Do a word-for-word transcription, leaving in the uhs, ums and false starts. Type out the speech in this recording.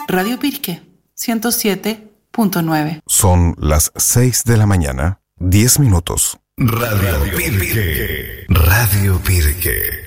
Radio Pirque, ciento siete punto nueve. Son las seis de la mañana, diez minutos. Radio Pirque. Radio Pirque.